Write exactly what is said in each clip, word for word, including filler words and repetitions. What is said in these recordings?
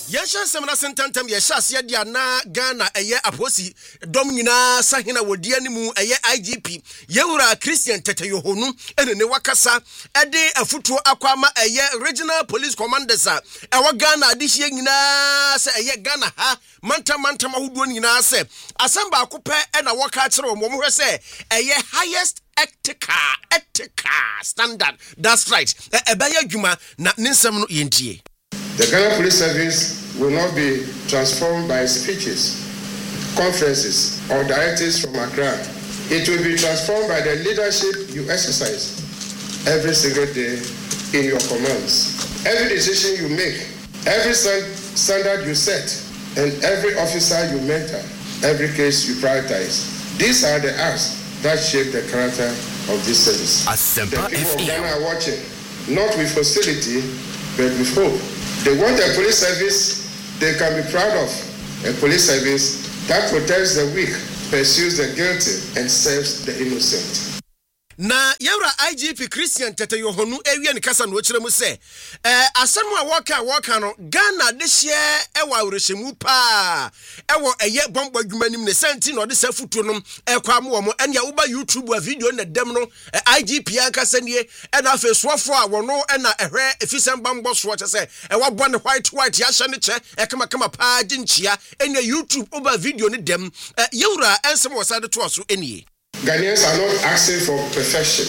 Yesha semana sententem yesha ase dia na Ghana eye aposi dom nyina sahena wodi animu eye I G P Yewura Christian Teteyohonu ene ne wakasa ede afutuo akwama eye regional police commanders a ewa Ghana adihie nyina se eye Ghana ha manta manta mahuduo nyina se asamba akopɛ ena waka kire wo mo hwese eye highest ethical ethical standard. That's right. Ebaya dwuma na ninsem no yentie. The Ghana Police Service will not be transformed by speeches, conferences, or directives from Accra. It will be transformed by the leadership you exercise every single day in your commands. Every decision you make, every standard you set, and every officer you mentor, every case you prioritize. These are the acts that shape the character of this service. The people of Ghana are watching, not with hostility, but with hope. They want a police service they can be proud of, a police service that protects the weak, pursues the guilty, and serves the innocent. Na Yewura I G P Christian Teteyohonu ewie ne kasa no kire mu se eh asemu a waka waka no Ghana de hye ewa ureshemu pa ewo eye bombo adwumanim ne senti no de safutuo no ekwa mo mo ene uba YouTube a video na dem no I G P akasa nie ena afesuofo a wono ena ehwe efisem bambo so che se ewa bo ne white white ya hye ne che ekama kama pa ginchia ene YouTube uba video ne dem Yewura ensem wasade to aso enie. Ghanaians are not asking for perfection.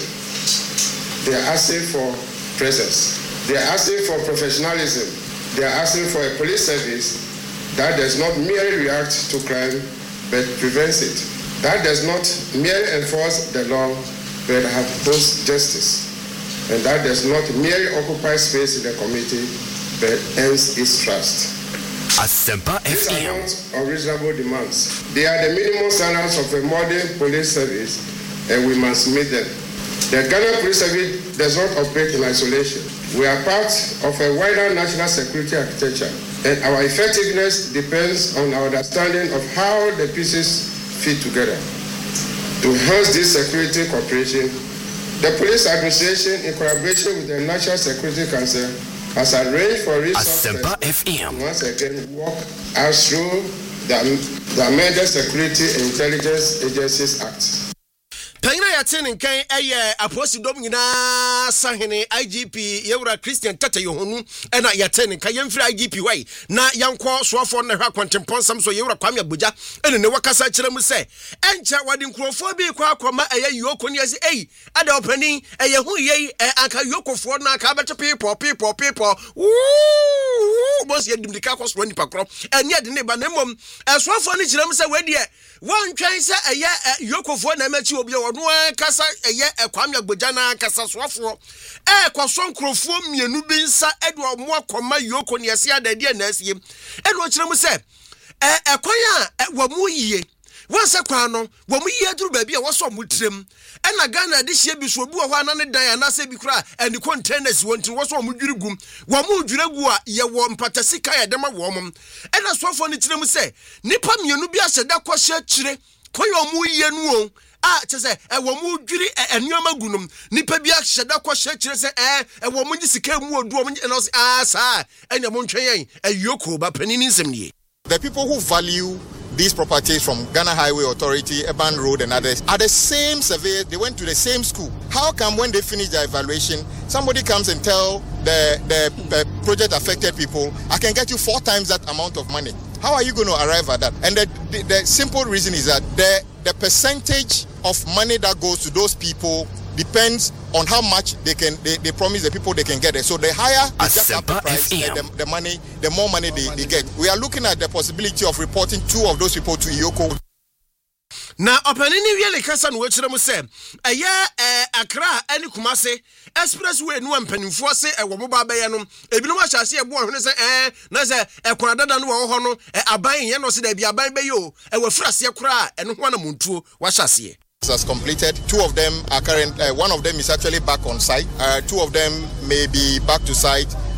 They are asking for presence. They are asking for professionalism. They are asking for a police service that does not merely react to crime, but prevents it. That does not merely enforce the law, but upholds justice. And that does not merely occupy space in the community, but earns its trust. Asempa These are not unreasonable demands. They are the minimum standards of a modern police service, and we must meet them. The Ghana Police Service does not operate in isolation. We are part of a wider national security architecture, and our effectiveness depends on our understanding of how the pieces fit together. To enhance this security cooperation, the Police Administration, in collaboration with the National Security Council, has arranged for resources once again walk us through the, the amended Security and Intelligence Agencies Act. Panyina yatin nkan eye aposi dom nyina sahene I G P Yewura Christian Teteyohonu ena yatin nkan yemfiri I G P wai na yankọ soafo na hwa kwantempon sam so Yewura Kwame Abuja ene ne wakasa kire mu se encha wade nkrofo bi kwa akoma eye yoko ne ase ei ada opani eye hu yei aka yokofo na aka bete people people people woo boss yedimdika kwaso nipa kro ene ade ne ba na mom soafo ne kire mu se we de won twan se eye yokofo na machi obi no kasa eye Kwame Abuja na kasa soafo e kwaso nkrofo mienu bi nsa edo mo akoma yoko ne ase adade na asie edo kire mu se e ekwan a wo mu yie wonse kwan no wo mu yie duru ba bi a wo so mu tirem e na Ghana de hie bi so obi wo ana ne dan anase bi kura and containers wontin wo so mu dwirigum wo mu dwiregu a ye wo mpatasika ya dema wo mom e na soafo ne tirem se nipa mienu bi aseda kwahye kire koyo mu yie nu o ah chese e wo mu dwiri enuama gunum nipa bi ahyeda kwahye kire se eh e wo mu gisika mu odu o no ah sa enya mo ntwen ayoko ba panini nsem nie. The people who value these properties from Ghana Highway Authority, Urban Road and others are the same surveyors. They went to the same school. How come when they finish their evaluation, somebody comes and tell the, the, the project affected people, I can get you four times that amount of money? How are you going to arrive at that? And the, the, the simple reason is that the, the percentage of money that goes to those people depends on how much they can they, they promise the people they can get it. So the higher the just up the price, the, the money, the more money they, they get. We are looking at the possibility of reporting two of those people to Iyoko. Na opanini wiele kasa no wechire mu se eye eh Accra ani Kumase expressway no ampanimfo se e wo boba baye no ebinu ma hyase e bo hwene se eh na se e kora dada no wo ho no aban ye no se da bi aban baye o e wo frase kora eno ho na montuo wa hyase. Has completed. Two of them are current. Uh, one of them is actually back on site. Uh, two of them may be back to site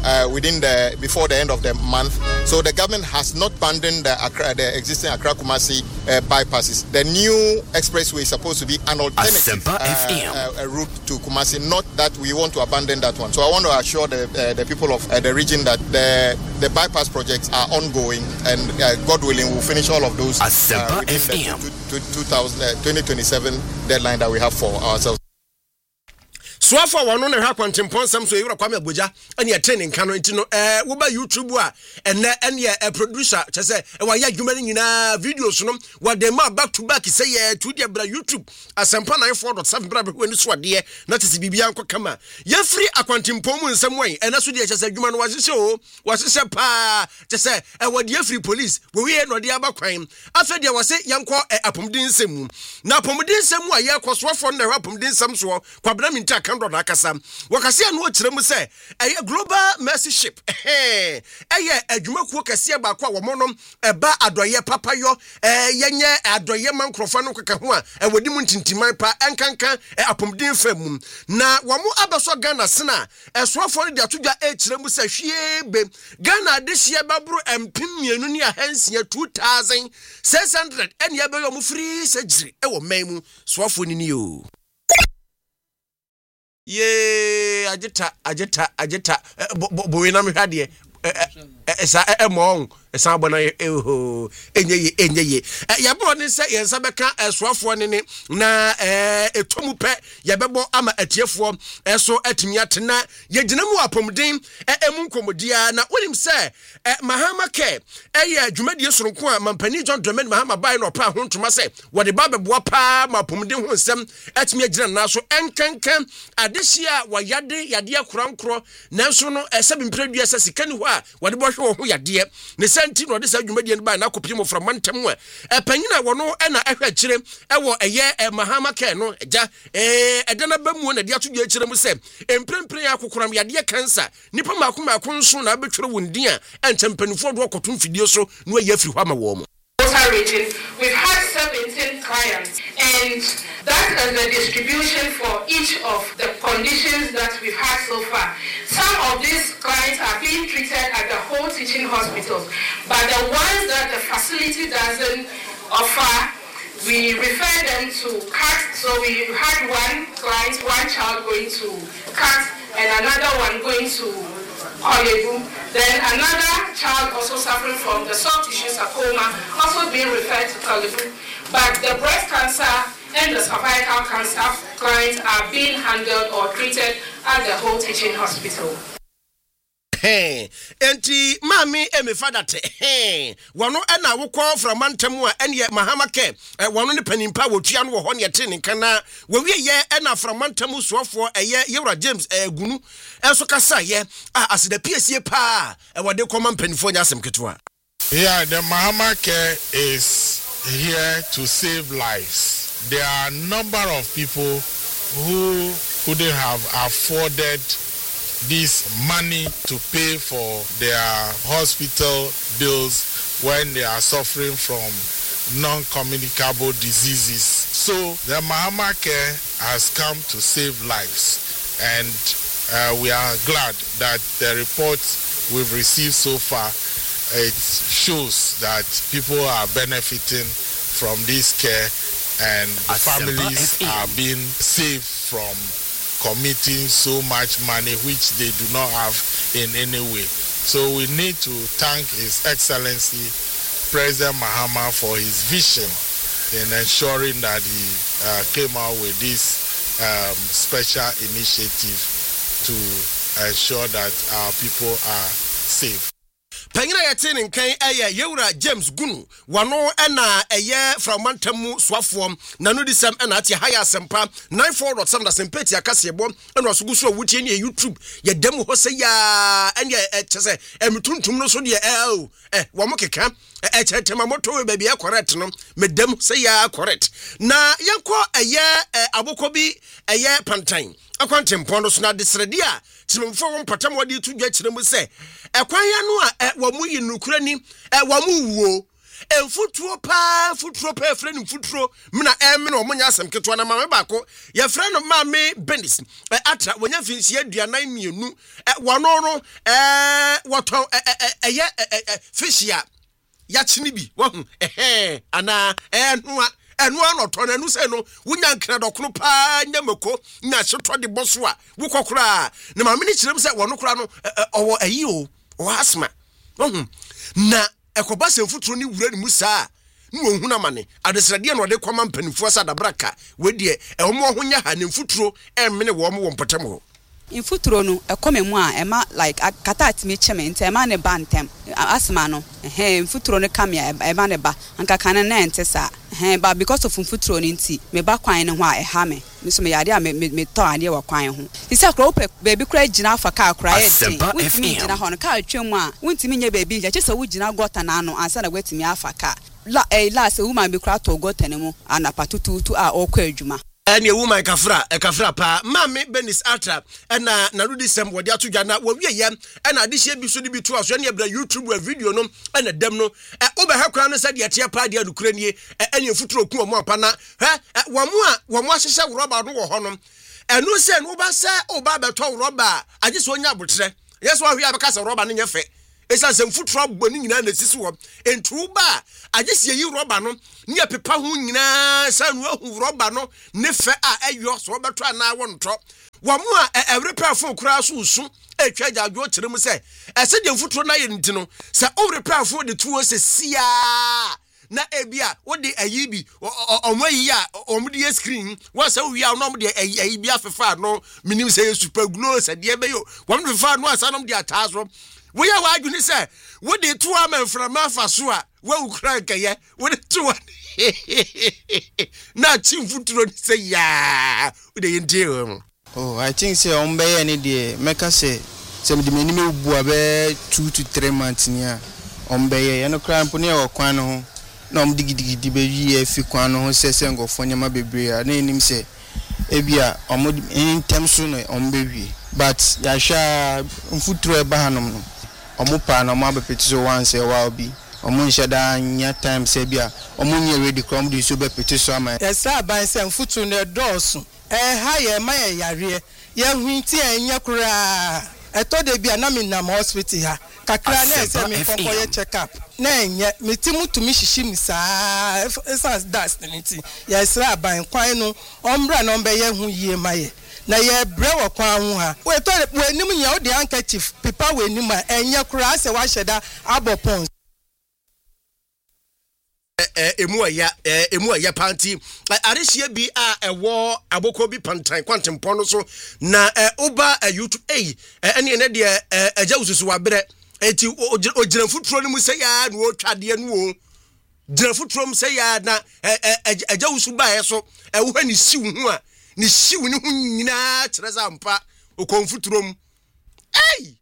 uh, within the before the end of the month. So the government has not abandoned the, Accra, the existing Accra Kumasi uh, bypasses. The new expressway is supposed to be an alternative uh, uh, route to Kumasi, not that we want to abandon that one. So I want to assure the uh, the people of uh, the region that the the bypass projects are ongoing, and uh, God willing, we'll finish all of those uh, within the twenty twenty-seven deadline that we have for ourselves. So for one on a quantimpon some so you kwame boja and your training can no eh wo ba YouTube a and and a producer che say e wa ya dwuma ni nyina videos no wa dem back to back say eh to dia bra YouTube asempa ninety-four point seven bra we ni so de na tese bibia anko kama ye free akwantimpon mu nsem wan e na so de che say dwuma no wa hye o wa hye pa che say e wa de free police we we no de abakwan afa de wa say yanko apomdin nsem mu na apomdin nsem mu a ye koso for na apomdin nsem so kwabra minta kando na akasa wakase anu okire mu se eye global mercy ship eh eye adwumakuo kase ba kwa wo monom eba adoye papayo eh yenye adoye mankrofo no keka ho a ewodi mu ntintiman pa enkankan apomdin fam na wo mu abaso Ghana sena esoafo no de atodwa e kire mu se hwie be Ghana de hie baburu empim mienu ni ahansia two thousand six hundred ene ya be yo mu free surgery e wo man mu soafo ni ni o. Ye ajita ajita ajita bowe na me hwade esa emong esa bona eho enye enye ya bo ne se yensa beka esoafo ne ne na etomu pe ya bebo ama atiefo eso atimi atena ye gina mu apomden emu nkomodia na wonim se Mahama ke eye adwumadie soronko a mampani John Dramani Mahama bai no pa ho ntoma se wode ba beboa pa mapomden ho nsem atimi agina na so enkankan adehia wa yade yade akurankro nanso no esebi mpredua se sikani ho a wode bo hwe ho yade ne senti no de sa adwumadie no bai na kopimo from mantem a epanyina wono e na ehwe kire ewo eye Mahama ke no eja eh edana bamu na de atodua kire mu se emprempren akokoram yade cancer nipa makoma akonso na betwere wondin a entempanifo do akotum fidie so no aye afiri hwa ma wo mo. Region, we've had seventeen clients, and that is the distribution for each of the conditions that we've had so far. Some of these clients are being treated at the whole teaching hospitals, but the ones that the facility doesn't offer, we refer them to C A T. So we had one client, one child going to C A T, and another one going to Olebu. Then another child also suffering from the soft tissue sarcoma, also being referred to Olebu. But the breast cancer and the cervical cancer clients are being handled or treated at the whole teaching hospital. Hey, enti mami eme fada te. Hey, wano ena wukọ from Mantemu a enye Mahama ke. Wano ni penimpa wotua no ho ne te ne kana. Wewie ye ena from Mantemu soafo eye Yewra James Gunu. Enso kasa ye as the P S A pa e wade koma mpenifo nya asem ketewa. Yeah, the Mahama Care is here to save lives. There are a number of people who couldn't have afforded this money to pay for their hospital bills when they are suffering from non-communicable diseases. So the Mahama Care has come to save lives, and uh, we are glad that the reports we've received so far, it shows that people are benefiting from this care, and the families are being saved from committing so much money which they do not have in any way. So we need to thank His Excellency President Mahama for his vision in ensuring that he uh, came out with this um, special initiative to ensure that our people are safe. Panyina yete ne nkan eye Yewra James Gunu wano ena eye from Mantemu soafo na no disem ena ate haya sempa ninety-four point seven da sempeti akasebo ena osugu so wutie ne YouTube ye dem ho se ya ene e chese emtuntum no so de eh eh wo mo keka e chetema moto we baby e correct no me dem se ya correct na yenko eye aboko bi eye pantan akwantempo no so na desredi a timfo wo mpatam wode tu dwa kire mu se ekwan ya no a wo mu yinukura ni e wo mu wuo Enfuturo pa futuro pa friend futuro mina em na omonya asem keto na mama baako ye friend no mame Benis atra wonya finsi aduanan mienu e wono no eh woton eye fishia ya chini bi wo eh ana eh noa enu anoto na enu se no wonya nkra dokono pa nyamako nya hyeto de boso a wo kokora na mame ni kirem se wono kora no owo ayi o o asma wo na ekoba se mfuturo ni wura ni musa nu ohuna mane adesrade na ode kwama mpanifo sa dabraka wedie ehomo honya ha ne mfuturo emmene wo mo wompotem ho infuturo no ekome mu a ema like kata atime cheme nte ema ne bantem asma no eh infuturo no kamia ema ne ba anka kan na ente sa eh ba because of infuturo no nti me ba kwan ne ho a eha me me so me yade a me me to ade wa kwan ho isa kro pe baby kra gina afa ka kra e wutimi gina ho no ka twem a wutimi nya baby ja chese wo gina gota na no ansa na wetimi afa ka la eh la se woman be kra to gota ne mu anapatututu a okwa adwuma ene woman kafra e kafra pa mame Benis atra na na rudi sem wodi atodwa na wo wiye na ade hye bi so bi to aso na bra YouTube video no na dem no e oba ha kra no se de atia pa de adukura nie ene futuro ku omo apa na he wo mo a wo mo ahyehye roba no wo ho no enu se no ba se oba beto roba age so onya abotre yes wa hwe abeka se roba no nye fe esa se mfuturo boni nyina na sisi wo entru ba age se yi roba no ne pepa ho nyina sa no ahu roba no ne fe a ayo so beto ana wo nto wo mo a every person kura so usu etwa jadwo kirem se ese de mfuturo na ye nti no se every person de tuo se sia na ebia wo de ayibi omo yi a omo de screen wo se wi a no omo de ayibi afefa no minim se super glow se de be yo wo mo fefa no asa no de atazo we ya wa adwuni se wo de to amanfra mafa so a wo ukra kaye wo de to na chimfuturo ni se ya wo de yente oh I think say on be any dey meka say se me de mani me bu abe two to three months nia on be ye no kra mpo ne e kwan no ho na om digidigi be wi fi kwan no ho se se ngofo nyama bebre a na enim se ebia om in terms no on be wi but ya sha mfuturo e ba hanom no omupa na mo abepeti so once e wa obi omo nshada nya time se bia omo nya ready come do so bepeti so ama esa ban se mfutu ne dosu eh ha ye ma ye yare ye hwinti enya kura eto de bia na me na hospital ha kakra na se me konko ye check up na enye metimu tumi hihyi mi saa esa das niti ye sra ban kwan no ombra no be ye hu yie ma ye na ye brewo kwa hu ha we to we nim nya o de handkerchief pipa we nim a enye kura se wa hyeda abopon eh emu aya eh emu aya panti arehie bi a ewo aboko bi pantan kwantempon no so na oba YouTube eh ene ene de agya ususu wabre eti ogyina futuro no mu se ya na o twade no o gyina futuro mu se ya na agya usu ba ye so ewo ni siw hu a ni siw ni hu nyina kyereza mpa okonfuturo mu ei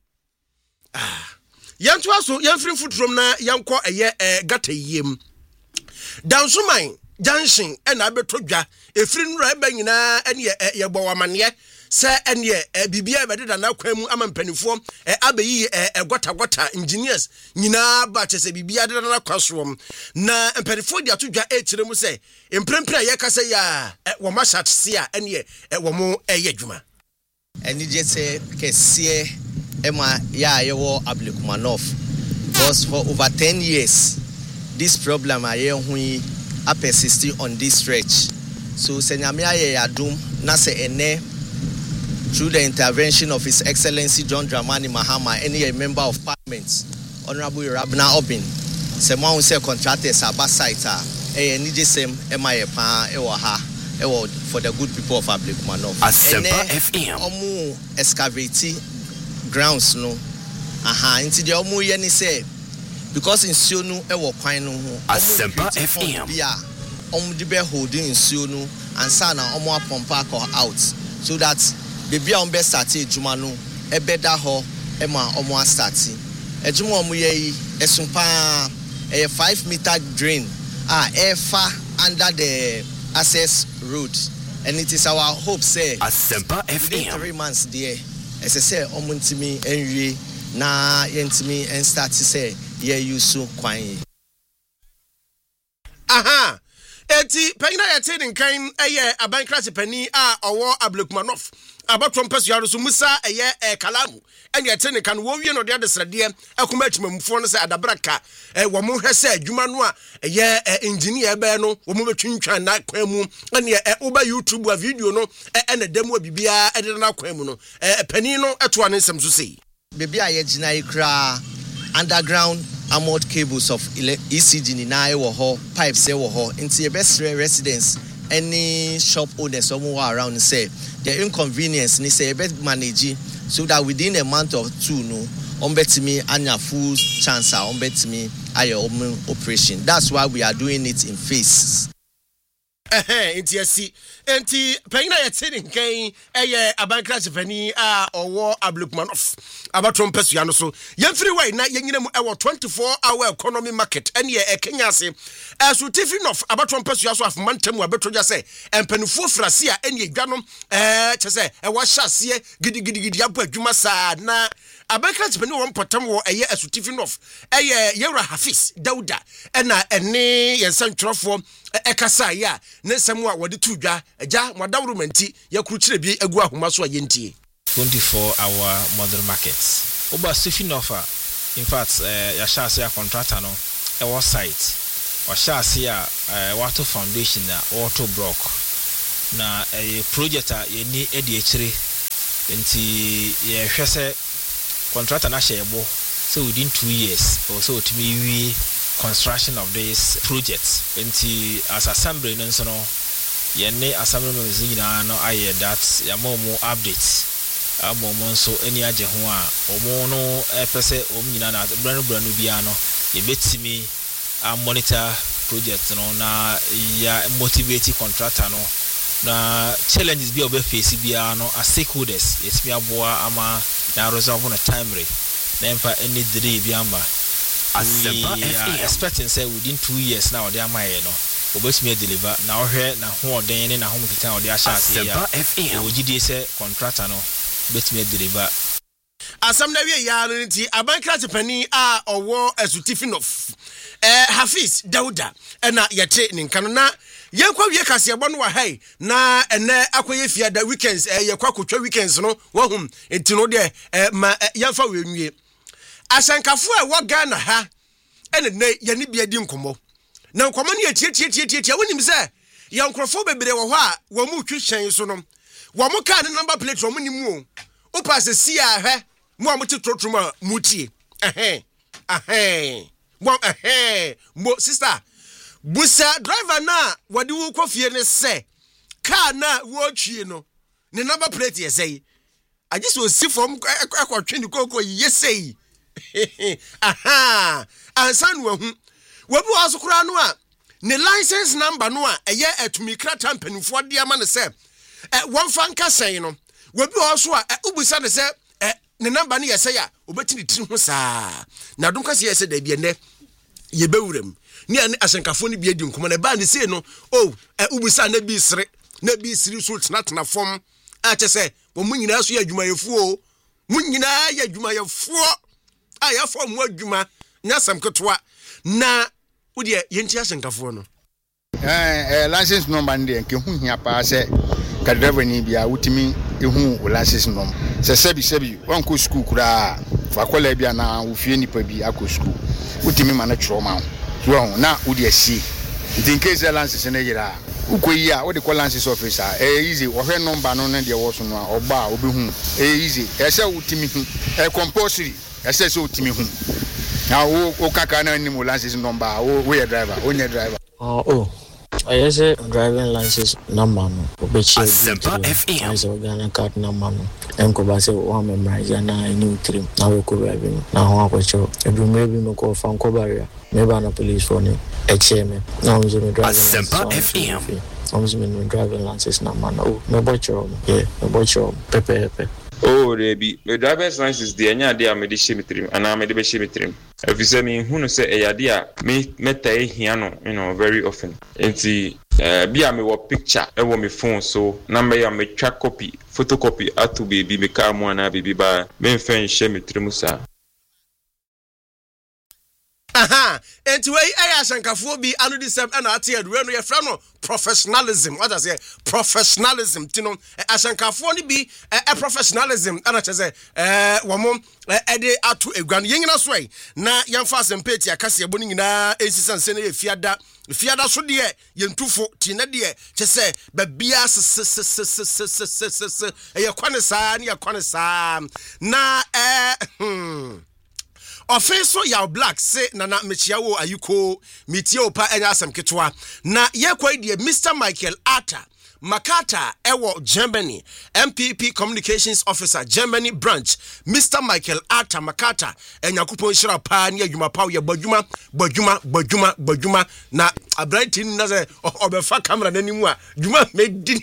ah yanto aso yanfiri futuro mu na yanko eye gata yiem Dansuman junction ena abetodwa efiri nura eba nyina ene ye bowamane se ene bibia ebededa na kwamu amampanifo abeyi egota gota engineers nyina ba chese bibia de na kwaso na mpanifo di atodwa e kiremu se emprempre ye kasa ya wo ma shatse a ene wo mo eye dwuma eni je se kese ema ya ye wo Ablekumanov because for over ten years this problem aye hui a persisting on this stretch. So senyame aye adum na se ene through the intervention of His Excellency John Dramani Mahama, any a member of Parliament, Honorable Rabna Obin, se mo un se contractors aba site a e ni je sem e ma ye pa e wo ha e wo for the good people of Ablekumanov. Asempa F M. Omu excavate grounds no. Aha, inti de omu ye ni se because in Sionu ewo kwan no ho Asempa F M bia om de be holding in Sionu and sana omo apompa ko out so that the bia om be start ejuma no e beda ho e ma omo start ejuma omo ye esumpa e five meter drain ah e fa under the access road and it is our hope say Asempa F M three months there as I say omo ntimi enwie na yentimi en start say ye yusu kwan aha eti panyina yɛte ne nkan ɛyɛ abankrase pani a ɔwɔ Ablekumanov abatom pesuaro so musa ɛyɛ ɛ kalamu ɛne yɛte ne kan wo wie no de adesrɛdeɛ akoma atwimamfo no sɛ adabraka ɛ wɔ mo hwɛ sɛ adwuma no a ɛyɛ engineer bɛ no wo mo betwintwan na kwan mu ɛne ɛ oba YouTube a video no ɛna demo bibia ɛde na kwan mu no ɛ pani no ɛtoa ne nsɛm so sei baby a yɛgyina yi kra underground armored cables of E C G ni na ɛwɔ hɔ pipes ɛwɔ hɔ nti yɛbɛsrɛ residents any shop owners somewhere around say the inconvenience ni say yɛbɛ manage so that within a month or two no ombetimi anya full chance a ombetimi aye operation. That's why we are doing it in phases. Eh enti asi enti panyina yɛte ne nkan ɛyɛ abankrase pani a ɔwɔ Ablekumanov abatom pesua no so yɛmfiri wai na yɛnyina mu ɛwɔ twenty-four hour economy market ɛne ɛ Kenya ase ɛso tifinof abatom pesua so afomantam abetoja sɛ empanifo frase a ɛne adwa no ɛɛ kyɛ sɛ ɛwɔ hyɛaseɛ gidigidigidi abo adwuma saa na abankrase pani wɔ mpɔtam wɔ ɛyɛ ɛso tifinof ɛyɛ Yewra Hafiz Dauda ɛna ɛne yɛnsɛntwerɛfoɔ ɛkasa ya ne nsɛm a wɔde tu dwa agya modawro manti yakrukyire bi agu ahoma so a yɛntie twenty-four hour modern market oba Stifinofa in fact uh, ya shase ya contractor no e was site wa shase ya uh, water foundation na auto block na a uh, project a ye ni e de akire nti ye hwese contractor na hyebo so within two years also to me we construction of this project nti as assembly no so no ye ne assembly members nyina no aye that ya mo mo update amomo nso eni agye ho a omo no epese om nyina na branu branu bia no ye betimi a monitor project no na ya motivate contractor no na challenges bi obe face bia no as stakeholders yetimi aboa ama na resolve on a timely na emfa any delay bi amba we expecting say within two years now they am here no obetimi deliver na ohwe na ho oden ne na ho mfita ode ahya ase ya ogidi say contractor no bet me deliver asam na wie ya no nti abankrase pani a owo Asutifinof eh Hafiz Dauda na yete ne nkan na yenkwa wie kase ebo no wa hai na ene akoye fia da weekends eh yekwa kotwa weekends no wahum enti no de eh ma yemfa we nwie asankafo a wo Ghana ha ene ne ye ne bia di nkomo na nkomo ne tie tie tie tie wonim se yankrofo bebere wo ho a wo mu twi hyen so no wo mo ka ne number plate wo mo ni mu o pass si a hwe mo mo titrotrum a mutie eh eh mo eh mo sister busa driver na wadi wo kofie ne se car na wo twie no ne number plate ye say I just was see from akotwe ni kokko yesei aha ansan wo hu wo bi waso kura no a ne license number no a eye atumi krata mpanifo de ama ne se eh one fan ka sen no we bi also a ubusa ne se eh ne number ne yese ya obetini tiri ho saa na dum ka se yese da bi ene ye bewuram ne ane asenkafo ne bi edi nkomo na ba ne se no oh eh ubusa na bi sire na bi siri so tena tena fom a che se wo munyina so ya adwumayefo o munyina ya adwumayefo a ya fom mu adwuma nya sam ketwa na wodi yenti asenkafo no eh license number ndi nke hu hia pa se ka driver ni bia wutimi ehu license number se sebi sebi wan ko school kura fa kola bia na wo fie nipa bi akọ school wutimi ma na tworo ma ho na wodi asi in case license na yira ukoyi a wodi ko license officer eh easy wo hwe number no na de wo so no a oba obehu eh easy e se wutimi hu eh compulsory e se se wutimi hu na wo o kaka na ni mo license number wo we driver onye driver oh oh I say driving license number no obechi F M I say Ghana card number no enko ba say one memorize na any trim na we ko driving na ho akwacho edu maybe no ko fan ko barrier maybe na police for me H M na we me driving F M I'm me driving license number no me bocho yeah me bocho pepe pepe oh rebi me driver's license de anya de a me de shemitrim ana me de be shemitrim efise me hunu se eyade a me meta ehia no you know very often enti eh bia me wo picture e wo me phone so na me ya me twa copy photocopy atu baby me ka mo ana baby ba me fen shemitrim sa aha enti we aya shankafo bi anu disem na ate adure no ye fra no professionalism what I say professionalism tino ashankafo ni bi e professionalism ana chese eh wo mo e de ato egwan yenyina so ai na yemfa asempeti akase ebo nyina ensisan se na ye fiada fiada so de ye ntufo ti na de chese ba bia se e kwane saa ni kwane saa na eh hmm Offenso ya black say nana mechiawo ayuko mitie opa enya asem ketwa na ye kwai die Mister Michael Arthur Makata ewo Germany M P P Communications Officer Germany branch Mister Michael Arthur Makata enyakupon hira pa ne adwuma pa ye badwuma badwuma badwuma badwuma na abrantin na se obefa camera nanimu a dwuma medi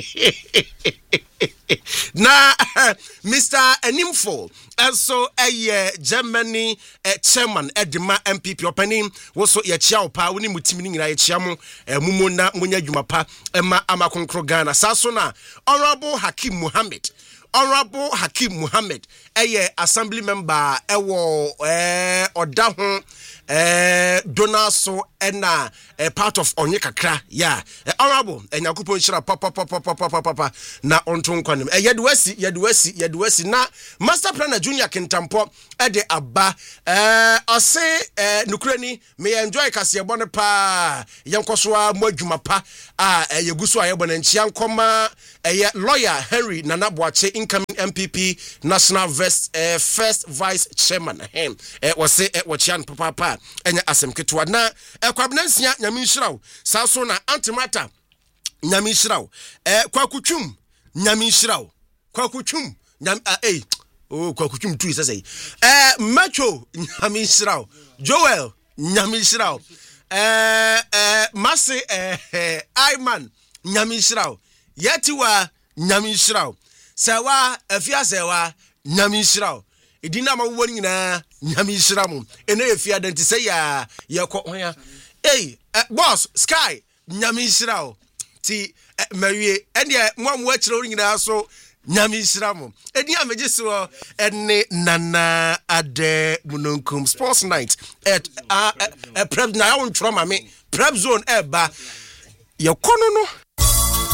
na Mister Enimfo also a Germany chairman Edema M P P opening woso ye chia pa woni mutimi ni nyina ye chia mo mumo na munya dwuma pa ema amakonkro Ghana saso na Honorable Hakim Mohammed Honorable Hakim Mohammed eye assembly member ewo eh oda ho eh donaso ena eh, part of onye kakra yeah eh, honorable enyakupon hira papa papa papa papa na onto nkwanem eh yedwasi yedwasi yedwasi na master planner junior kintampo e de aba eh ose eh nukrani me enjoy kase ebo ne pa yenkoso a mo adwuma pa a eh, yeguso a yebo na nchia nkoma eh lawyer Henry Nanaboache incoming M P P national West, eh, first vice chairman eh eh wose eh wachian papa pa enya asem ketwa na eh kwabnansia nyame nhiraw saso na antimata nyame nhiraw eh kwakutwum nyame nhiraw kwakutwum nyame eh oh kwakutwum tu sese eh macho nyame nhiraw Joel nyame nhiraw eh eh mase eh Aiman nyame nhiraw yetiwa nyame nhiraw sewa afia sewa nyame nhiraw edina ma wo nyina nyame nhiraw mu ene afia denti se ya yekọ hoya hey uh, boss Sky nyame nhiraw ti uh, mawie ene mo amwo akire ori nyina so nyame nhiraw mu edi ameje so ene nana ade munonkum sports night at uh, uh, uh, prep na won trauma me prep zone eba yekono no